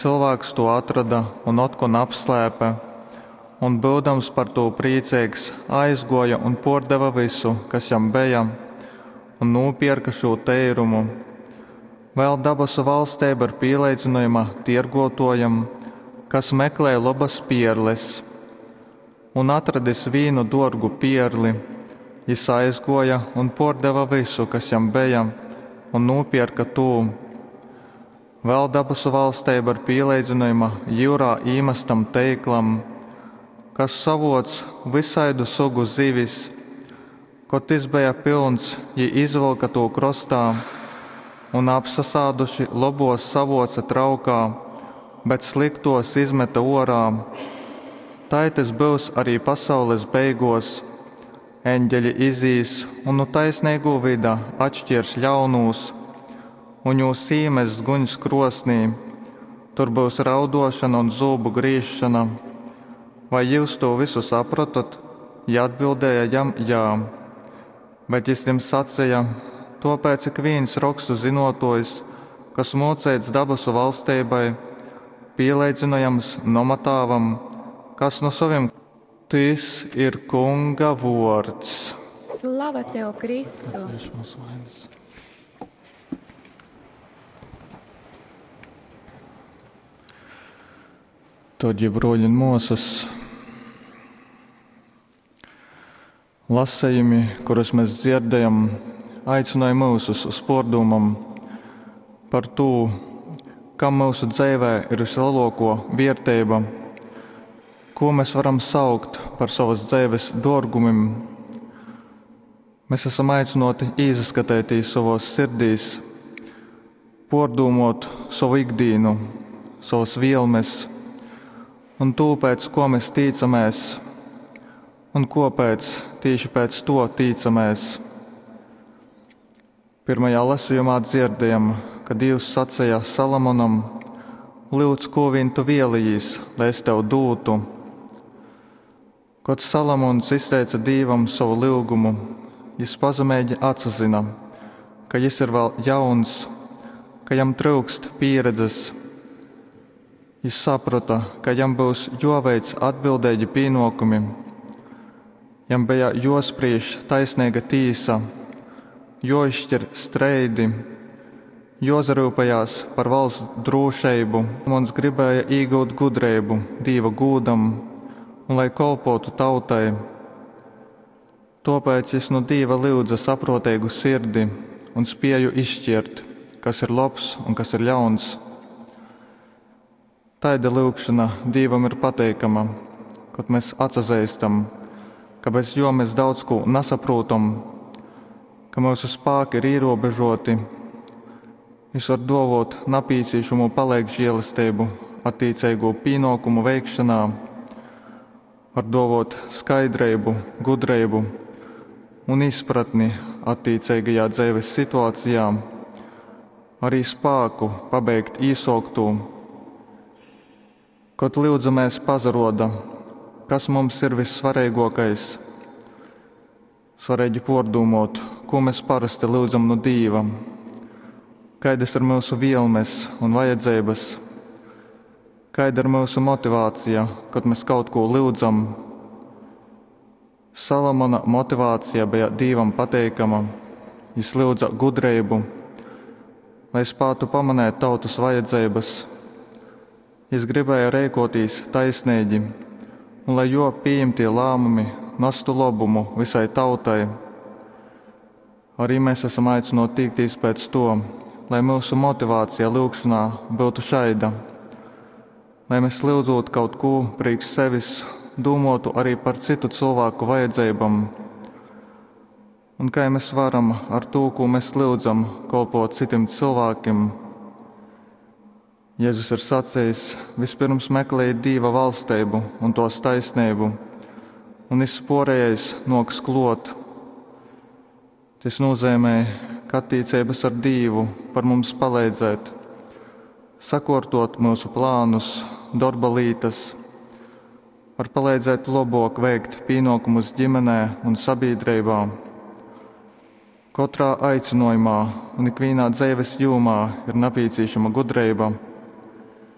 cilvēks to atrada un otkon apslēpa, un būdams par to priecīgs, aizgoja un pordeva visu, kas jam bija, un nopirka šo teirumu. Vēl dabasu valstība ir pielīdzinājuma tirgotojam, kas meklē labas pierles, un atradis vīnu dārgu pierli. Jis aizgoja un pordeva visu, kas jam bija, un nopirka to. Vēl dabasu valstība ir pielīdzinājuma jūrā īmestam teiklam, kas savots visaidu sugu zivis. Kad tas bija pilns, jī izvilka to krostā, un apsasāduši labos savoca traukā, bet sliktos izmeta orā. Tā tas būs arī pasaules beigos. Eņģeļi izīs un no taisnīgo vida atšķirs ļaunūs, un jūs īmes guņas krosnī. Tur būs raudošana un zūbu grīšana. Vai jūs to visu saprotat? Ja atbildēja jam jā. Bet jis jums sacīja, tāpēc ik viens rakstu zinotojs, kas mocēts dabasu valstībai, pielīdzinājams nomatāvam, kas no saviem. Tas ir Kunga vārds. Slava tev, Kristu! Tad, ja broļi un mūsas lasējumi, kurus mēs dzirdējam, aicināja mūs uz pārdomām par to, kam mūsu dzīvē ir vislielākā vērtība, ko mēs varam saukt par savas dzīves dārgumiem. Mēs esam aicināti izskatīt savos sirdīs, pārdomāt savu ikdienu, savas vielmes un to, pēc ko mēs ticamies un kāpēc tieši pēc to ticamies. Pirmajā lasījumā dzirdējam, kad Dievs sacīja Salamonam: lūdz, ko vien tu vēlījis, lai es tev dotu. Kad Salamons izteica Dievam savu lūgumu, jis pazemīgi atzina, ka jis ir vēl jauns, ka jam trūkst pieredzes. Jis saprata, ka jam būs jāveic atbildīgi pienākumi. Jam bija jāspriež taisnīga tiesa, jāizšķir streidi, jāzarūpējās par valsts drošību. Mums gribēja iegūt gudrību Dieva godam un lai kalpotu tautai. Tāpēc es no Dieva lūdza saprotīgu sirdi un spēju izšķirt, kas ir labs un kas ir ļauns. Taida lūgšana Dievam ir pateikama, kad mēs atzīstam, ka bez jo mēs daudz ko nesaprotam, ka mūsu spēki ir ierobežoti. Viņš var dāvāt napīcīšumu palīdzību attiecīgo pienākumu veikšanā, var dāvāt skaidrību, gudrību un izpratni attiecīgajā dzīves situācijā, arī spēku pabeigt īsāktu. Kad lūdzamies pazaroda, kas mums ir vissvarīgākais, svarīgi pārdomāt, ko mēs parasti lūdzam no Dieva, kādas ir mūsu vielmes un vajadzības, kāda ir mūsu motivācija, kad mēs kaut ko lūdzam. Salamona motivācija bija Dievam pateikama. Viņš lūdza gudrību, lai spētu pamanīt tautas vajadzības. Viņš gribēja rīkoties taisnīgi, un lai jo pieņemtie lēmumi nestu labumu visai tautai. Arī mēs esam aicināti tiekties pēc to, lai mūsu motivācija lūgšanā būtu šaida, lai mēs lūdzot kaut ko priekš sevis, domātu arī par citu cilvēku vajadzībām, un kā mēs varam ar to, ko mēs lūdzam, kalpot citiem cilvēkiem. Jēzus ir sacījis: vispirms meklējiet Dieva valstību un tos taisnību, un viss pārējais noks klot. Tas nozīmē, ka attiecības ar Dievu var mums palīdzēt sakārtot mūsu plānus, darba lietas, var palīdzēt labāk veikt pienākumus ģimenē un sabiedrībā. Katrā aicinājumā un ikvienā dzīves jomā ir nepieciešama gudrība,